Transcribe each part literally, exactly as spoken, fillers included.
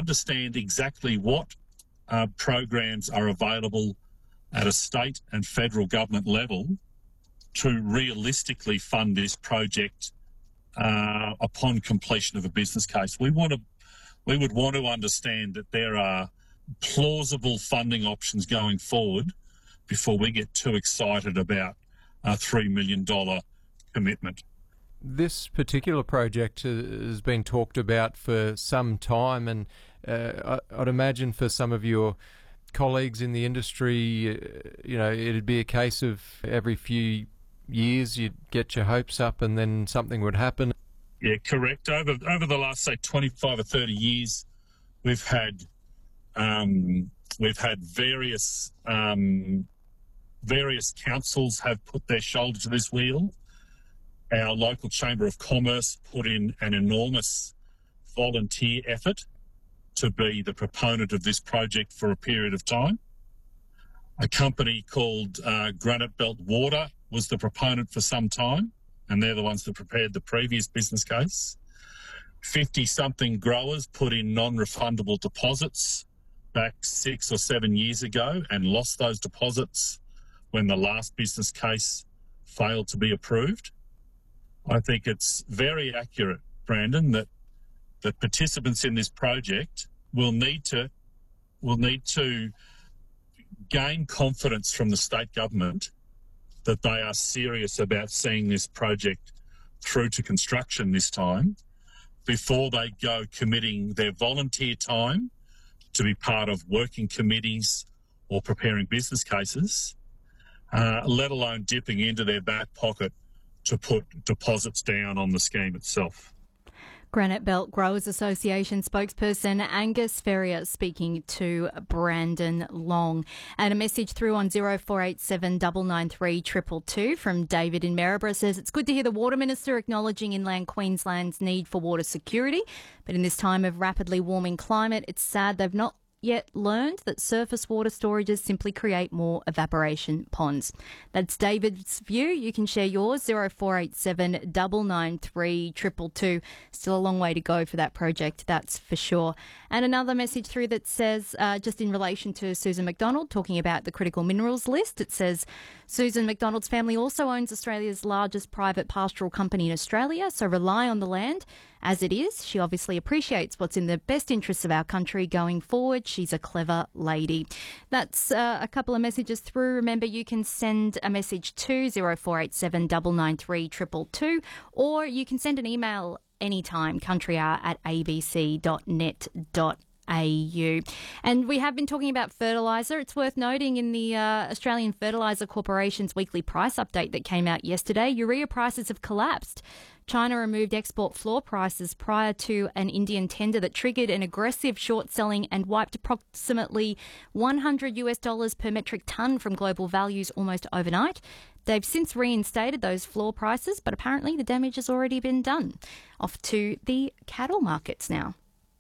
understand exactly what uh, programs are available at a state and federal government level to realistically fund this project uh, upon completion of a business case. We want to, we would want to understand that there are plausible funding options going forward before we get too excited about a three million dollars commitment. This particular project has been talked about for some time, and uh, I'd imagine for some of your colleagues in the industry, uh, you know, it'd be a case of every few years you'd get your hopes up and then something would happen. Yeah, correct. Over over the last, say, twenty-five or thirty years, we've had um, we've had various um, various councils have put their shoulder to this wheel. Our local Chamber of Commerce put in an enormous volunteer effort to be the proponent of this project for a period of time. A company called uh, Granite Belt Water was the proponent for some time, and they're the ones that prepared the previous business case. fifty-something growers put in non-refundable deposits back six or seven years ago and lost those deposits when the last business case failed to be approved. I think it's very accurate, Brandon, that that participants in this project will need to will need to gain confidence from the state government that they are serious about seeing this project through to construction this time before they go committing their volunteer time to be part of working committees or preparing business cases, uh, let alone dipping into their back pocket to put deposits down on the scheme itself. Granite Belt Growers Association spokesperson Angus Ferrier speaking to Brandon Long. And a message through on zero four eight seven nine nine three two two two from David in Maryborough says, it's good to hear the Water Minister acknowledging Inland Queensland's need for water security, but in this time of rapidly warming climate, it's sad they've not yet learned that surface water storages simply create more evaporation ponds. That's David's view. You can share yours, zero four eight seven nine nine three two two two. Still a long way to go for that project, that's for sure. And another message through that says, uh, just in relation to Susan McDonald, talking about the critical minerals list, it says, Susan McDonald's family also owns Australia's largest private pastoral company in Australia, so rely on the land as it is. She obviously appreciates what's in the best interests of our country going forward. She's a clever lady. That's uh, a couple of messages through. Remember, you can send a message to zero four eight seven nine nine three two two two, or you can send an email anytime, countryhour at a b c dot net dot a u. And we have been talking about fertiliser. It's worth noting in the uh, Australian Fertiliser Corporation's weekly price update that came out yesterday, urea prices have collapsed. China removed export floor prices prior to an Indian tender that triggered an aggressive short selling and wiped approximately one hundred US dollars per metric tonne from global values almost overnight. They've since reinstated those floor prices, but apparently the damage has already been done. Off to the cattle markets now.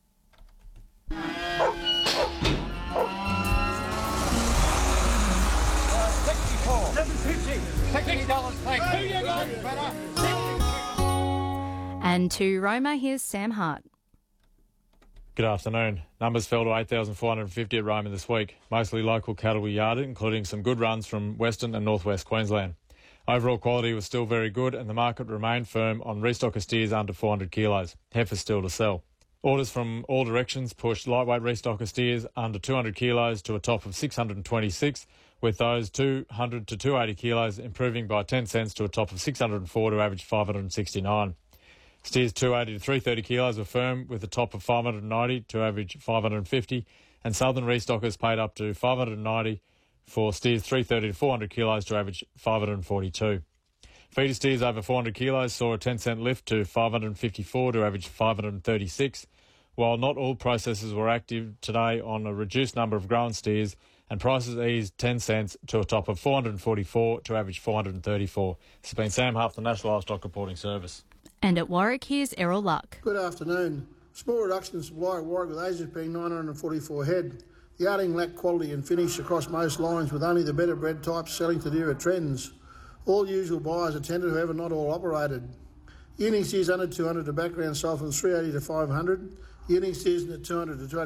And to Roma, here's Sam Hart. Good afternoon. Numbers fell to eight thousand four hundred fifty at Roma this week. Mostly local cattle were yarded, including some good runs from Western and Northwest Queensland. Overall quality was still very good and the market remained firm on restocker steers under four hundred kilos. Heifers still to sell. Orders from all directions pushed lightweight restocker steers under two hundred kilos to a top of six hundred twenty-six, with those two hundred to two hundred eighty kilos improving by ten cents to a top of six hundred four to average five hundred sixty-nine. Steers two hundred eighty to three hundred thirty kilos were firm with a top of five hundred ninety to average five hundred fifty, and southern restockers paid up to five hundred ninety for steers three hundred thirty to four hundred kilos to average five hundred forty-two. Feeder steers over four hundred kilos saw a ten cent lift to five hundred fifty-four to average five hundred thirty-six, while not all processors were active today on a reduced number of grown steers, and prices eased ten cents to a top of four hundred forty-four to average four hundred thirty-four. This has been Sam Huff, the National Livestock Reporting Service. And at Warwick, here's Errol Luck. Good afternoon. Small reduction in supply at Warwick, with Asians being nine hundred forty-four head. The yarding lacked quality and finish across most lines, with only the better bred types selling to nearer trends. All usual buyers attended, however not all operated. Yearling steers under two hundred to background sold from three hundred eighty to five hundred. Yearling steers at two hundred to two hundred